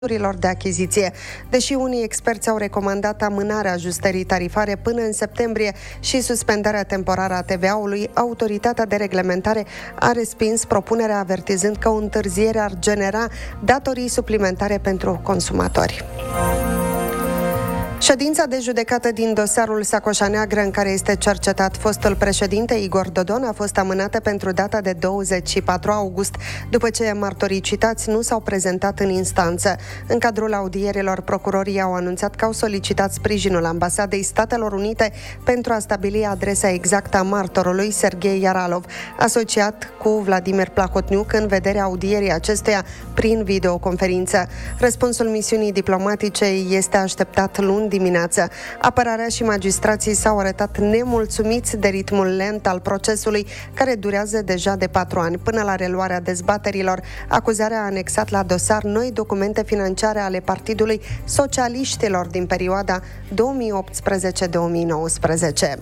de achiziție. Deși unii experți au recomandat amânarea ajustării tarifare până în septembrie și suspendarea temporară a TVA-ului, autoritatea de reglementare a respins propunerea, avertizând că o întârziere ar genera datorii suplimentare pentru consumatori. Ședința de judecată din dosarul Sacoșa Neagră, în care este cercetat fostul președinte Igor Dodon, a fost amânată pentru data de 24 august, după ce martorii citați nu s-au prezentat în instanță. În cadrul audierilor, procurorii au anunțat că au solicitat sprijinul Ambasadei Statelor Unite pentru a stabili adresa exactă a martorului Serghei Yaralov, asociat cu Vladimir Plahotniuc, în vederea audierii acestuia prin videoconferință. Răspunsul misiunii diplomatice este așteptat luni dimineață. Apărarea și magistrații s-au arătat nemulțumiți de ritmul lent al procesului, care durează deja de 4 ani. Până la reluarea dezbaterilor, acuzarea a anexat la dosar noi documente financiare ale Partidului Socialiștilor din perioada 2018-2019.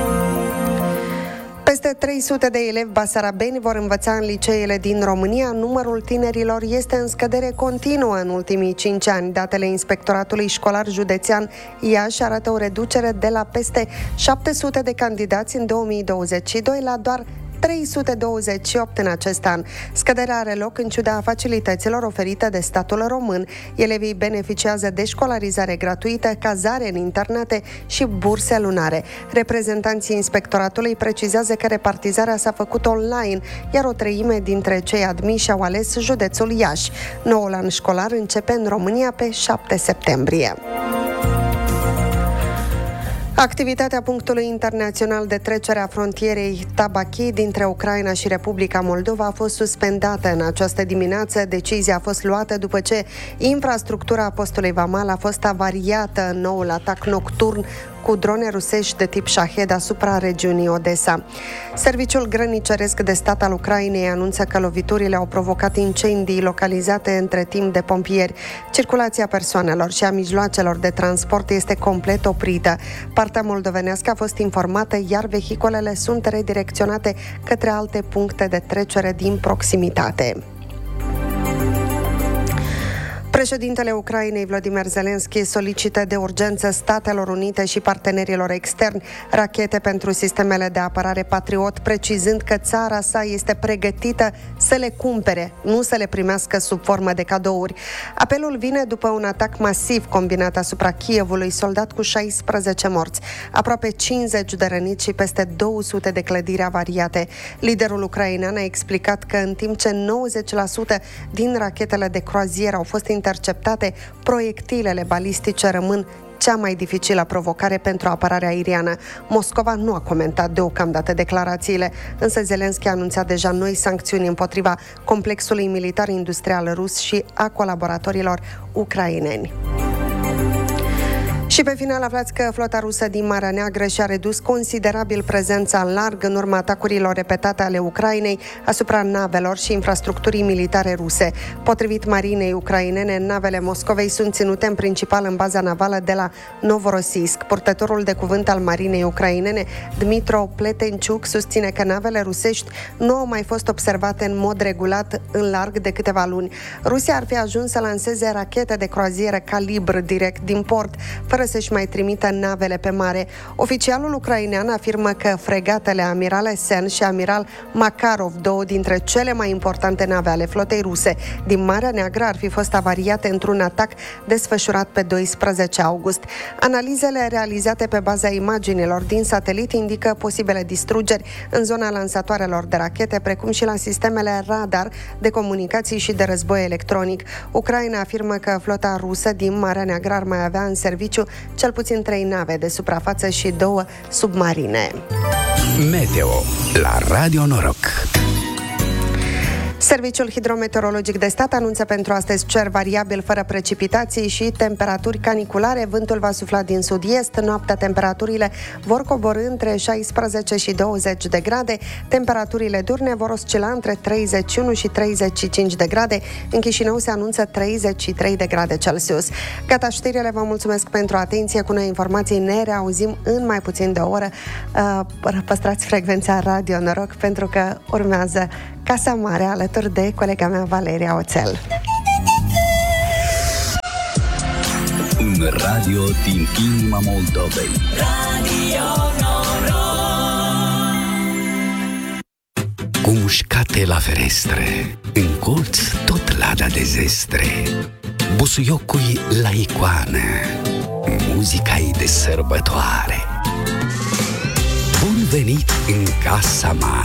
Peste 300 de elevi basarabeni vor învăța în liceele din România. Numărul tinerilor este în scădere continuă în ultimii 5 ani. Datele Inspectoratului Școlar Județean Iași arată o reducere de la peste 700 de candidați în 2022 la doar 328 în acest an. Scăderea are loc în ciuda facilităților oferite de statul român. Elevii beneficiază de școlarizare gratuită, cazare în internate și burse lunare. Reprezentanții inspectoratului precizează că repartizarea s-a făcut online, iar o treime dintre cei admiși au ales județul Iași. Noul an școlar începe în România pe 7 septembrie. Activitatea punctului internațional de trecere a frontierei Tabachi dintre Ucraina și Republica Moldova a fost suspendată în această dimineață. Decizia a fost luată după ce infrastructura postului vamal a fost avariată în noul atac nocturn cu drone rusești de tip Shahed asupra regiunii Odessa. Serviciul grăniceresc de stat al Ucrainei anunță că loviturile au provocat incendii localizate între timp de pompieri. Circulația persoanelor și a mijloacelor de transport este complet oprită. Partea moldovenească a fost informată, iar vehiculele sunt redirecționate către alte puncte de trecere din proximitate. Președintele Ucrainei, Volodymyr Zelensky, solicită de urgență Statelor Unite și partenerilor externi rachete pentru sistemele de apărare Patriot, precizând că țara sa este pregătită să le cumpere, nu să le primească sub formă de cadouri. Apelul vine după un atac masiv combinat asupra Kievului, soldat cu 16 morți, aproape 50 de răniți și peste 200 de clădiri avariate. Liderul ucrainean a explicat că în timp ce 90% din rachetele de croazieră au fost interceptate, proiectilele balistice rămân cea mai dificilă provocare pentru apărarea aeriană. Moscova nu a comentat deocamdată declarațiile, însă Zelensky a anunțat deja noi sancțiuni împotriva complexului militar-industrial rus și a colaboratorilor ucraineni. Și pe final aflați că flota rusă din Marea Neagră și-a redus considerabil prezența în larg în urma atacurilor repetate ale Ucrainei asupra navelor și infrastructurii militare ruse. Potrivit marinei ucrainene, navele Moscovei sunt ținute în principal în baza navală de la Novorossiysk. Purtătorul de cuvânt al marinei ucrainene, Dmitro Pletenciuc, susține că navele rusești nu au mai fost observate în mod regulat în larg de câteva luni. Rusia ar fi ajuns să lanseze rachete de croazieră calibr direct din port, fără să-și mai trimită navele pe mare. Oficialul ucrainean afirmă că fregatele Amiral Esen și Amiral Makarov, două dintre cele mai importante nave ale flotei ruse din Marea Neagră, ar fi fost avariate într-un atac desfășurat pe 12 august. Analizele realizate pe baza imaginilor din satelit indică posibile distrugeri în zona lansatoarelor de rachete, precum și la sistemele radar de comunicații și de război electronic. Ucraina afirmă că flota rusă din Marea Neagră ar mai avea în serviciu cel puțin 3 nave de suprafață și 2 submarine. Meteo la Radio Noroc. Serviciul Hidrometeorologic de Stat anunță pentru astăzi cer variabil fără precipitații și temperaturi caniculare. Vântul va sufla din sud-est. Noaptea temperaturile vor coborî între 16 și 20 de grade. Temperaturile diurne vor oscila între 31 și 35 de grade. În Chișinău se anunță 33 de grade Celsius. Gata știrile, vă mulțumesc pentru atenție. Cu noi informații ne reauzim în mai puțin de o oră. Păstrați frecvența Radio Noroc pentru că urmează Casa Mare alături de colega mea Valeria Oțel. Un radio din inima Moldovei. Radio Noroc. Cu mușcate la ferestre, în colț tot lada de zestre, busuiocui la icoană, muzica-i de sărbătoare. Bun venit în casa mare!